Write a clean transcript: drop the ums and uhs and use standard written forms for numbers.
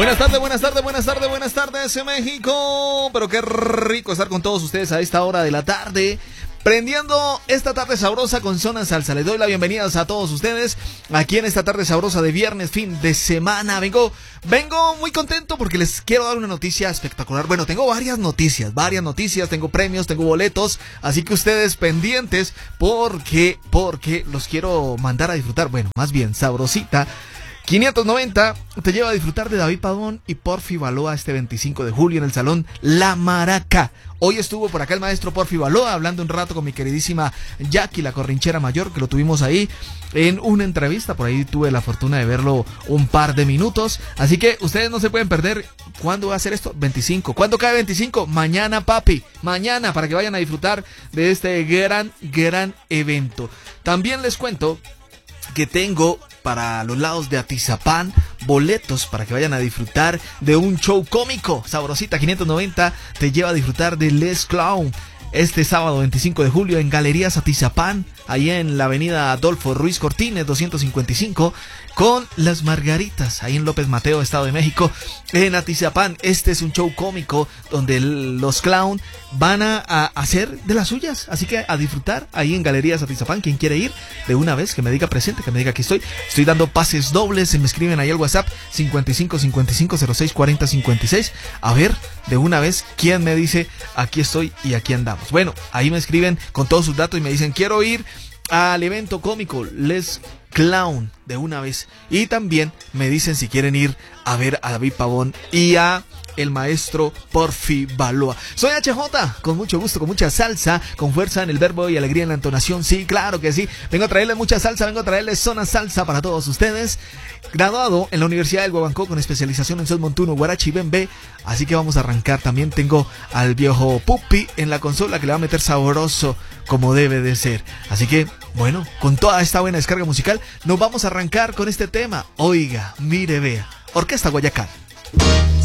Buenas tardes, México. Pero qué rico estar con todos ustedes a esta hora de la tarde, prendiendo esta tarde sabrosa con Zona Salsa. Les doy la bienvenida a todos ustedes aquí en esta tarde sabrosa de viernes, fin de semana. Vengo muy contento porque les quiero dar una noticia espectacular. Bueno, tengo varias noticias, tengo premios, tengo boletos, así que ustedes pendientes porque los quiero mandar a disfrutar. Bueno, más bien, sabrosita. 590 te lleva a disfrutar de David Pavón y Porfi Baloa este 25 de julio en el Salón La Maraca. Hoy estuvo por acá el maestro Porfi Baloa hablando un rato con mi queridísima Jackie, la corrinchera mayor, que lo tuvimos ahí en una entrevista. Por ahí tuve la fortuna de verlo un par de minutos. Así que ustedes no se pueden perder. ¿Cuándo va a ser esto? 25. ¿Cuándo cae 25? Mañana, papi. Mañana, para que vayan a disfrutar de este gran evento. También les cuento que tengo para los lados de Atizapán boletos para que vayan a disfrutar de un show cómico. Sabrosita 590 te lleva a disfrutar de Les Clown este sábado 25 de julio en Galerías Atizapán, ahí en la avenida Adolfo Ruiz Cortines 255, con Las Margaritas, ahí en López Mateo, Estado de México, en Atizapán. Este es un show cómico donde los clown van a hacer de las suyas, así que a disfrutar ahí en Galerías Atizapán. Quien quiere ir, de una vez, que me diga presente, que me diga que estoy dando pases dobles. Se me escriben ahí al WhatsApp 55 55 06 40 56. A ver, de una vez, quién me dice aquí estoy y aquí andamos. Bueno, ahí me escriben con todos sus datos y me dicen quiero ir al evento cómico Les Clown de una vez. Y también me dicen si quieren ir a ver a David Pavón y a el maestro Porfi Baloa. Soy HJ, con mucho gusto, con mucha salsa, con fuerza en el verbo y alegría en la entonación. Sí, claro que sí. Vengo a traerles mucha salsa, vengo a traerles Zona Salsa para todos ustedes. Graduado en la Universidad del Guaguancó con especialización en son montuno, guarachi y bembe. Así que vamos a arrancar. También tengo al viejo Pupi en la consola que le va a meter sabroso como debe de ser. Así que, bueno, con toda esta buena descarga musical, nos vamos a arrancar con este tema. Oiga, mire, vea. Orquesta Guayacán.